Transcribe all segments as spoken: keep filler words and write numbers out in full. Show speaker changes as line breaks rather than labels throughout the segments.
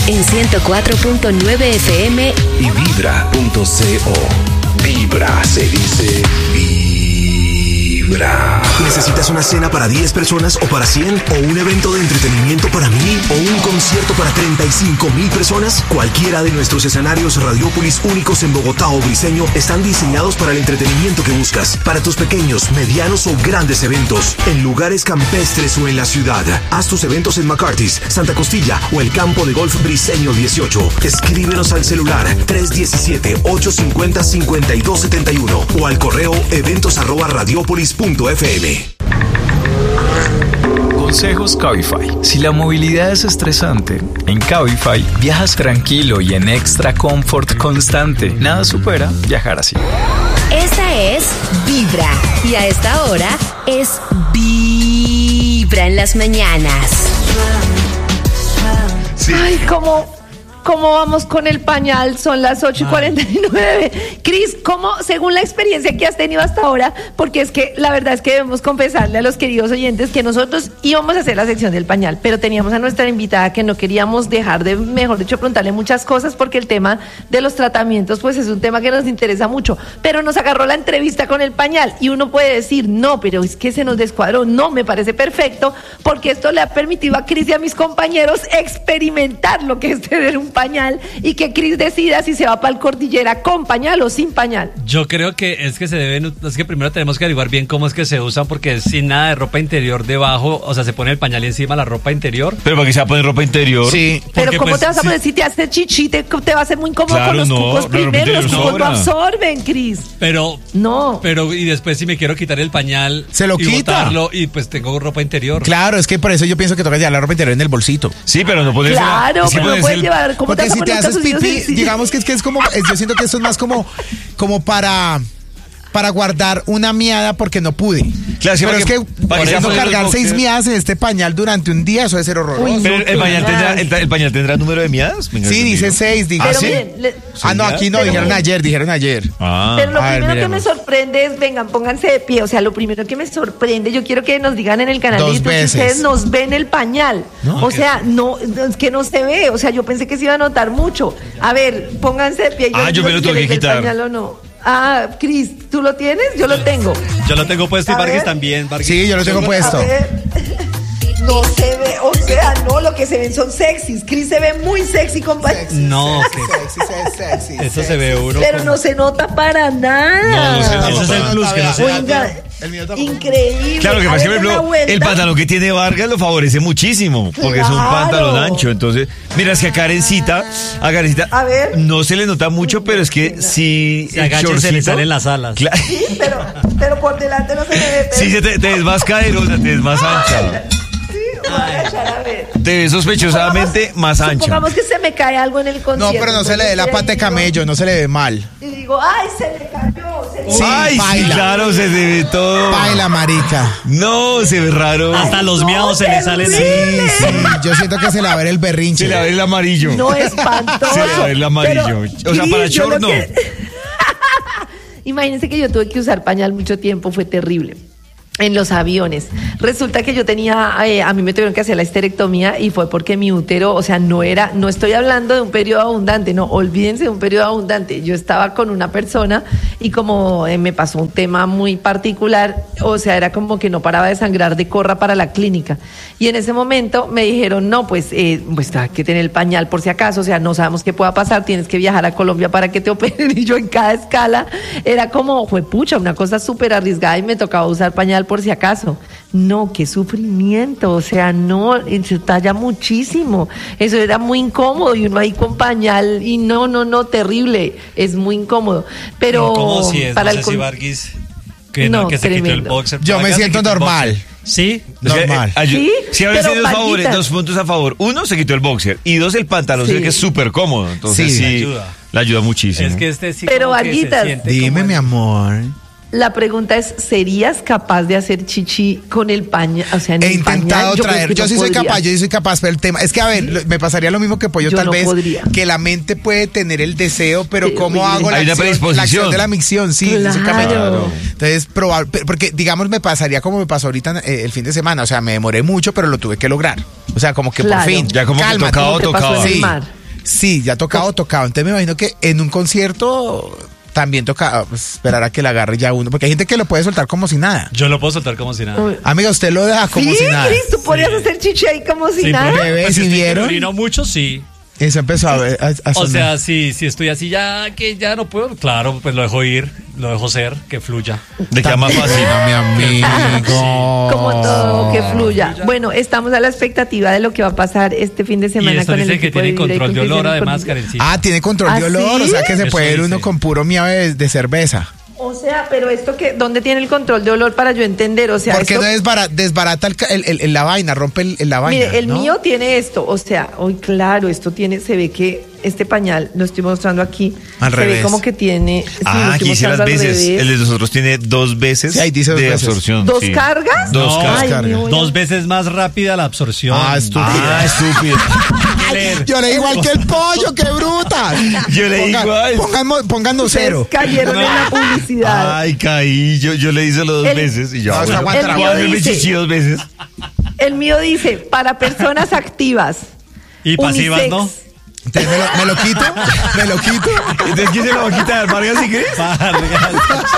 en ciento cuatro punto nueve F M
y vibra punto co. Vibra se dice vibra.
¿Necesitas una cena para diez personas o para cien? ¿O un evento de entretenimiento para mil? ¿O un concierto para treinta y cinco mil personas? Cualquiera de nuestros escenarios Radiópolis únicos en Bogotá o Briseño están diseñados para el entretenimiento que buscas. Para tus pequeños, medianos o grandes eventos. En lugares campestres o en la ciudad. Haz tus eventos en McCarthy's, Santa Costilla o el campo de golf Briseño dieciocho. Escríbenos al celular tres uno siete, ocho cinco cero, cinco dos siete uno o al correo eventos arroba radiopolis punto f m.
Consejos Cabify. Si la movilidad es estresante, en Cabify viajas tranquilo y en extra comfort constante. Nada supera viajar así.
Esta es Vibra y a esta hora es Vibra en las mañanas.
Sí. Ay, cómo, cómo vamos con el pañal, son las ocho y cuarenta y nueve. Cris, ¿cómo, según la experiencia que has tenido hasta ahora, porque es que la verdad es que debemos confesarle a los queridos oyentes que nosotros íbamos a hacer la sección del pañal, pero teníamos a nuestra invitada que no queríamos dejar de, mejor dicho, preguntarle muchas cosas porque el tema de los tratamientos pues es un tema que nos interesa mucho, pero nos agarró la entrevista con el pañal y uno puede decir, no, pero es que se nos descuadró. No, me parece perfecto porque esto le ha permitido a Cris y a mis compañeros experimentar lo que es tener un pañal y que Cris decida si se va para el Cordillera con pañal o sin pañal.
Yo creo que es que se deben, es que primero tenemos que averiguar bien cómo es que se usan, porque es sin nada de ropa interior debajo, o sea, se pone el pañal encima de la ropa interior.
Pero ¿para qué se va a poner ropa interior?
Sí.
Pero ¿cómo
pues,
te vas a poner
sí.
si te hace chichi? Te, te va a ser muy incómodo
Claro,
con los
no,
cucos
no,
primero, los
no,
cucos
no.
no absorben, Cris.
Pero,
no.
Pero, y después si me quiero quitar el pañal,
se lo
y
quita.
botarlo, y pues tengo ropa interior.
Claro, es que por eso yo pienso que toca llevar la ropa interior en el bolsito.
Sí, pero no ponerse.
Claro,
es que
pero no puedes
el...
llevar. ¿Cómo
Porque
te vas
si
a
te
poner
haces
calzoncillos
pipí,
en-
digamos que es que es como, yo siento que esto es más como, como para, para guardar una miada porque no pude.
Claro, sí,
pero es
porque-
que
para que
por
sea
cargar
poner
seis
los
miadas en este pañal durante un día, eso debe ser horroroso.
Uy,
Pero
no,
el pañal,
qué
tendrá,
gas.
el, el pañal tendrá número de miadas. Venga,
Sí,
Dios
dice
mío.
seis, diga.
Pero
¿Ah, sí?
miren, le-
Ah, no, aquí no,
Pero
dijeron
miren.
ayer, dijeron ayer.
Ah.
Pero lo
A ver,
primero que
miremos.
me sorprende es, vengan, pónganse de pie. O sea, lo primero que me sorprende, yo quiero que nos digan en el canal
Dos
de YouTube si
veces.
ustedes nos ven el pañal.
¿No?
O sea, no, es que no se ve. O sea, yo pensé que se iba a notar mucho. A ver, pónganse de pie.
Ah, yo me lo
sé
tuve
si
que
les ve el
quitar.
pañal o no. Ah, Cris, ¿tú lo tienes? Yo lo tengo.
Yo lo tengo puesto y
A
Vargas
ver.
también. Vargas.
Sí, yo lo tengo
A
puesto.
ver. No se ve, o sea, no, lo que se ven son sexys. Cris se ve muy sexy, compañero.
No,
Sexy, sexy, sexy,
que eso
sexy.
se ve uno.
Pero
como-
no se nota para nada.
No, no se nota.
Ese es el plus, que no se
Oiga,
El mío tampoco.
increíble.
Claro, que
A
pasa que,
ver,
por
una
ejemplo,
vuelta.
el pantalón que tiene Vargas lo favorece muchísimo, porque es un
Claro.
pantalón ancho. Entonces, mira, es que a Karencita, a Karencita,
A ver.
no se le nota mucho, pero es que si
Se agacha y se le salen las alas.
Cla-
Sí, pero, pero por delante no se me ve.
Sí, se te, te ves más caderosa, te ves más ancha.
Sí, me voy a agachar a ver.
Te ves sospechosamente más ancha.
Supongamos que se me cae algo en el
No,
concierto.
pero no se le ve la
entonces,
pata de
digo-
camello, no se le ve mal.
Y digo, ay, se me cayó. Se me
Sí,
Ay, sí,
baila.
claro, se ve todo.
Baila, marica.
No, se ve raro.
Hasta los
no,
miados se le salen
Sí,
ahí.
sí, yo siento que se le va a ver el berrinche.
Se le ve el amarillo.
No, espantoso.
Se le va el amarillo.
Pero,
O sea, para
Cris, yo
short
lo
no.
que- Imagínense que yo tuve que usar pañal mucho tiempo, fue terrible. En los aviones. Resulta que yo tenía, eh, a mí me tuvieron que hacer la histerectomía y fue porque mi útero, o sea, no era, no estoy hablando de un periodo abundante, no, olvídense de un periodo abundante. Yo estaba con una persona y como eh, me pasó un tema muy particular, o sea, era como que no paraba de sangrar de corra para la clínica. Y en ese momento me dijeron, no, pues, eh, pues hay que tener el pañal por si acaso, o sea, no sabemos qué pueda pasar, tienes que viajar a Colombia para que te operen. Y yo en cada escala era como, fue pucha, una cosa súper arriesgada y me tocaba usar pañal por si acaso. No, qué sufrimiento, o sea, no, se talla muchísimo. Eso era muy incómodo y uno ahí con pañal y no, no, no, terrible, es muy incómodo. Pero
¿Cómo si es?
para
No
el
sé si
con-
Vargas que, no,
No,
que se quitó el
tremendo.
boxer.
Yo me
Vargas se
siento
quitó el
normal.
boxer. Sí.
Es que,
Normal.
eh, ay-
Sí,
sí, a veces
pero
dos, favores,
Varguita.
dos puntos a favor. Uno, se quitó el boxer. Y dos, el pantalón.
Sí.
Se ve que es súper cómodo. Entonces
Sí.
sí,
Le ayuda.
le ayuda muchísimo.
Es que este sí
Pero,
como que se
Varguitas,
siente
Dime,
como
mi
el-
amor.
La pregunta es, ¿serías capaz de hacer chichi con el pañal? O sea, en
He
el pañal?
intentado
Yo creo
traer,
que
yo
no
sí soy
podría.
capaz, yo sí soy capaz, pero el tema es que, a ver, lo- me pasaría lo mismo que Pollo,
Yo
tal
no
vez,
podría.
que la mente puede tener el deseo, pero
Sí,
¿cómo
horrible.
hago la
Hay una
acción, la
predisposición.
acción de la micción? Sí,
Claro.
físicamente. Entonces, probable, porque digamos me pasaría como me pasó ahorita eh, el fin de semana, o sea, me demoré mucho, pero lo tuve que lograr. O sea, como que
Claro.
por fin,
Ya como que
cálmate.
tocaba,
Como te pasó
tocaba.
en el
Sí.
mar.
Sí, ya tocado, tocado. Entonces me imagino que en un concierto también toca pues, esperar a que la agarre ya uno, porque hay gente que lo puede soltar como si nada.
Yo lo puedo soltar como si nada.
Uy.
Amiga, usted lo deja como
sí,
si nada.
Cris, tú podrías hacer chichi ahí como si
Sí,
nada.
pero-
Bebé,
pues,
¿sí
si estoy
vieron?
que orino mucho, sí.
Eso empezó a, a, a
O
sonar.
sea, si, si estoy así ya que ya no puedo, claro, pues lo dejo ir, lo dejo ser, que fluya.
Le queda más fácil.
No, mi amigo.
Como todo que fluya. Bueno, estamos a la expectativa de lo que va a pasar este fin de
Y
semana
esto
con el
dice que
equipo
tienen
de Vibra y
control de
con
olor
Cristian
además,
Cordillera.
Karencita.
Ah, tiene control
¿Ah,
de olor,
sí?
o sea que se
Eso
puede ir uno
dice.
con puro miau de, de cerveza.
O sea, pero esto que, ¿dónde tiene el control de olor para yo entender? O sea,
Porque
esto-
no desbara- desbarata el, ca- el- el- el- la vaina, rompe el, el- la vaina.
mire, el
¿no?
mío tiene esto, o sea, hoy claro, esto tiene, se ve que este pañal, lo estoy mostrando aquí,
Al
se
revés.
ve como que tiene, sí, lo
Ah,
estoy
aquí dice
mostrando
las
al
veces.
revés.
El de nosotros tiene dos veces
Sí, ahí dice dos
de
veces.
absorción.
¿Dos
sí.
cargas?
Dos
No.
cargas.
Ay,
cargas.
me voy a-
Dos veces más rápida la absorción.
Ah, estúpido.
Ah, estúpido.
Yo le igual que el pollo, qué bruta.
Yo le
Pongan-
igual.
Pongan, mo- pongando
Ustedes
cero.
cayeron en la publicidad.
Ay, caí. Yo, yo le hice los dos
El-
veces y yo.
No,
ah,
se
bueno,
aguanta la
voy a
bola.
hacerme
Dice-
chichi dos veces.
El mío dice, para personas activas.
Y pasivas,
unisex.
¿no?
Entonces me lo, me lo quito, me lo quito.
Entonces, ¿quién se lo va a quitar? ¿Vargas y Cris?
Vargas.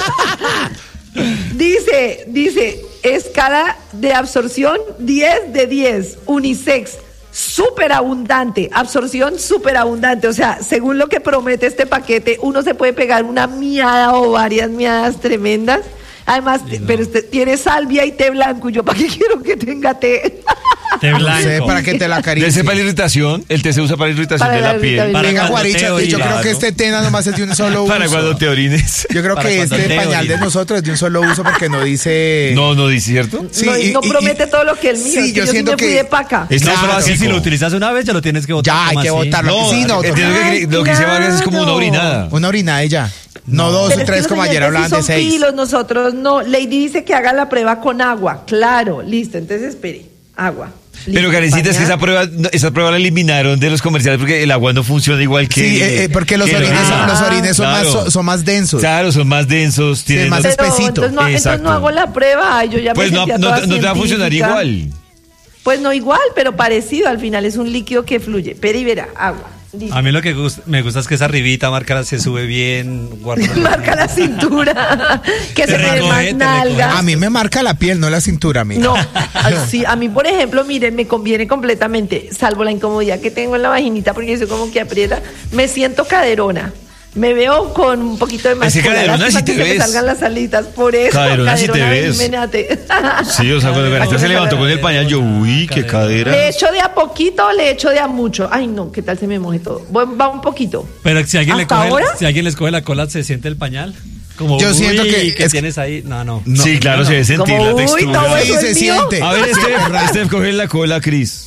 Dice, dice, escala de absorción diez de diez, unisex, súper abundante, absorción súper abundante. O sea, según lo que promete este paquete, uno se puede pegar una miada o varias miadas tremendas. Además, pero este, tiene salvia y té blanco. Y yo, ¿para qué quiero que tenga té?
Té
No
blanco.
sé, para que te la
¿De
acaricie.
ese para la irritación? El té se usa para la irritación
Para
de
la
la piel.
irritación.
Para
Venga,
cuando
Guaricha,
te
yo
orines.
creo que este té nada más es de un solo uso.
Para cuando te orines.
Yo creo
Para
que
cuando
este
te
pañal de
orines.
nosotros es de un solo uso porque no dice...
No, no dice, ¿cierto?
Sí,
no,
y-
no
y-
promete
y-
todo lo que el mío.
Sí,
es que
yo
sí
siento
me fui
que-
de paca.
Es
No es
Claro.
fácil, si lo utilizas una vez ya lo tienes que botar.
Ya, hay
¿cómo
que
así?
botarlo.
No,
Sí, no,
entiendo que
Ay,
lo que dice Vargas es como una
claro.
orinada.
Una orina ella. No, dos
Pero
o
es que
tres
los
como ayer
oyentes
hablaban
sí
de
son
seis.
pilos, nosotros no. Lady dice que haga la prueba con agua. Claro, listo. Entonces espere. Agua.
Pero
Listo,
Karencita, es que
pañal.
esa prueba, no, esa prueba la eliminaron de los comerciales porque el agua no funciona igual que...
Sí, eh, eh, porque los
que el
orines, son, los orines son,
Claro.
más, son, son más densos.
Claro, son más densos, tienen
más
más-
Pero
espesito.
entonces no, entonces
Exacto.
no hago la prueba. Ay, yo ya
Pues
me
no,
sentía
no,
toda
no te va a funcionar
científica.
igual.
Pues no igual, pero parecido. Al final es un líquido que fluye. Pero y verá, agua. Listo.
A mí lo que gust- me gusta es que esa arribita, marca, se sube bien. Guarda
Marca la cintura. Que
Te
se me ven
recoge,
más
te
nalgas.
A mí me marca la piel, no la cintura, amiga.
No, sí, a mí, por ejemplo, miren, me conviene completamente, salvo la incomodidad que tengo en la vaginita, porque eso como que aprieta, me siento caderona. Me veo con un poquito de más.
Es que
cola.
caderona
Lástima
sí te
que se me
ves.
salgan las alitas, por eso.
Caderona sí te
ven,
ves.
menate.
Sí, o sea, cuando Karencita se levantó con el pañal, yo, uy, qué cadera.
Le echo de a poquito, le echo de a mucho. Ay, no, ¿qué tal se me moje todo? Voy- Va un poquito.
Pero si alguien, le
¿Hasta
coge,
ahora?
si alguien les coge la cola, ¿se siente el pañal? Como,
Yo
uy,
siento que
¿qué
es-
tienes ahí? No, no.
No,
sí, claro,
no,
se debe sentir
Como,
la
uy,
textura.
todo
Sí,
eso
se
es mío.
siente.
A ver, Steph, Steph, coge la cola, Cris.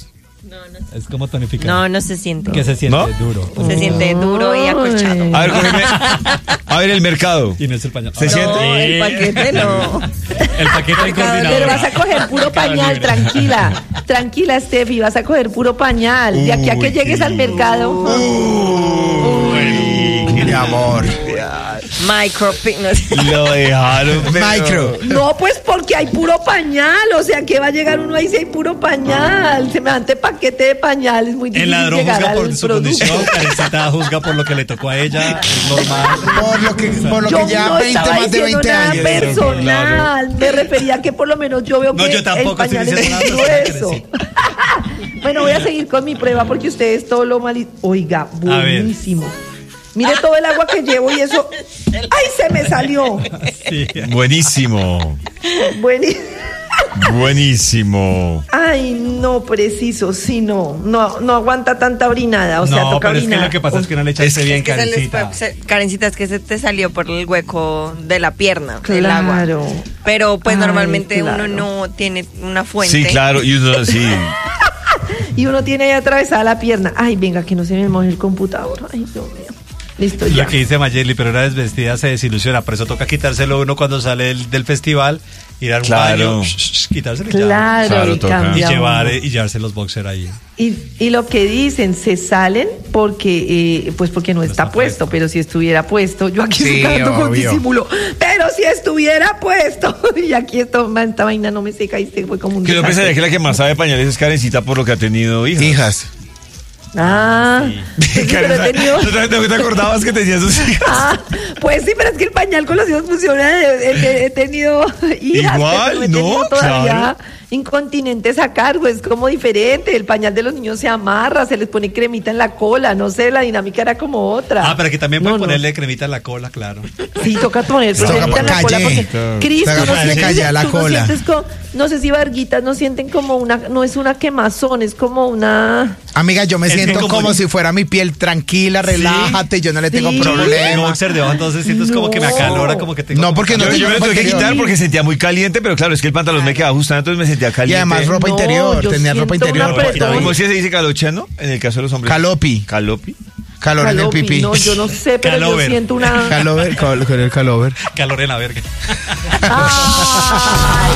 Es como tonificar.
No, no se siente.
Que se siente
¿No?
duro.
Se siente duro y acolchado.
A ver, cógeme. A ver, el mercado.
Y no es el pañal.
¿Se
Ah,
siente?
No, el paquete no.
El paquete incoordinado.
Pero vas a coger puro pañal, tranquila. Tranquila, Steffi, vas a coger puro pañal. De aquí a que llegues al mercado.
Mi amor.
Micro no.
Lo dejaron. pero-
Micro.
No, pues porque hay puro pañal. O sea, que va a llegar uno ahí si hay puro pañal. Semejante paquete de pañal. Es muy difícil
El ladrón
llegar
juzga
al
por su
producto.
condición, Karencita juzga por lo que le tocó a ella, es normal.
Por lo que, por lo
Yo
que lleva
no
veinte,
estaba
más de
diciendo
veinte
nada
años.
personal. Me refería que por lo menos yo veo
No,
que
yo tampoco
el pañal
estoy
es
diciendo
muy
nada
grueso.
personal,
Bueno, voy a seguir con mi prueba porque ustedes todo lo mal. Oiga,
A ver.
buenísimo. Mire todo el agua que llevo y eso. ¡Ay, se me salió!
Sí.
Buenísimo.
Buenísimo.
Buenísimo.
Ay, no, preciso, sí, no. No, no aguanta tanta orinada. O sea,
No,
toca
pero es que
orinar.
lo que pasa es que no le echaste bien,
Es que se les
Karencita.
fue- se- Karencita, es que se te salió por el hueco de la pierna, el agua.
Claro.
Pero pues
Ay,
normalmente
claro.
uno no tiene una fuente.
Sí, claro, y uno así.
Y uno tiene ahí atravesada la pierna. Ay, venga, que no se me moje el computador. Ay, Dios mío. Listo, ya.
Lo que dice Mayeli, pero una desvestida se desilusiona, por eso toca quitárselo uno cuando sale del, del festival, ir a un
Claro.
baño, shh, shh, quitárselo y ya.
Claro,
Claro,
y
toca.
Y
cambia
llevar
uno.
y llevarse los boxers ahí.
Y, y lo que dicen, se salen porque eh, pues porque no está,
está
puesto,
puesto.
pero si estuviera puesto, yo aquí
Sí,
estoy cagando con
obvio.
disimulo, pero si estuviera puesto, y aquí esto, man, esta vaina no me seca y se fue como un
Que yo
desastre.
pensaría que la que más sabe pañales es Karencita por lo que ha tenido hijas.
Hijas.
Ah, pues sí, pero he tenido...
¿No te acordabas que tenías sus hijas?
Ah, pues sí, pero es que el pañal con los hijos funciona. He, he- he tenido hijas,
Igual,
pero no he tenido
no,
todavía
claro.
incontinentes a cargo. Es como diferente. El pañal de los niños se amarra, se les pone cremita en la cola. No sé, la dinámica era como otra.
Ah, pero que también puede
No, no.
ponerle cremita en la cola, claro.
Sí, toca poner
Toca
cremita en la
poner
cola
calle.
porque
Claro.
Cris,
Toca
tú no
ponerle
sientes,
calle a la
tú no
cola.
sientes como, no sé si Varguitas no sienten como una, no es una quemazón, es como una...
Amiga, yo me
Es que
siento
como-
como si fuera mi piel tranquila, relájate, yo no le tengo
Sí.
El
problema.
boxer debajo, entonces sientes como que me
No.
acalora, como que tengo...
No, porque no
Yo,
te
yo me lo
ropa
tuve que
interior.
quitar porque sentía muy caliente, pero claro, es que el pantalón me quedaba ajustado, entonces me sentía
Y
caliente.
además ropa
No,
interior,
yo
tenía ropa
siento
interior.
una apretón.
¿Cómo se dice calochano en el caso de los hombres?
Calopi,
Calopi.
calor en el
Calopi.
pipí.
No, yo no sé, pero
Calover.
yo siento una...
Calover, con el calover.
Calor en la verga.
Ay.